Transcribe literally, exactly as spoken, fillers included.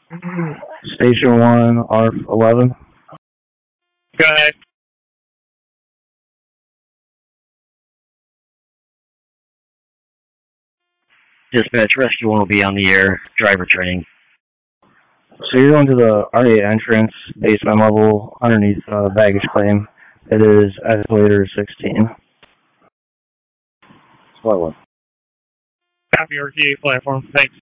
Station one, R F eleven. Go ahead. Dispatch, Rescue one will be on the air. Driver training. So you're going to the R eight entrance, basement level, underneath uh, baggage claim. It is escalator sixteen. Flight one. Copy R T A platform. Thanks.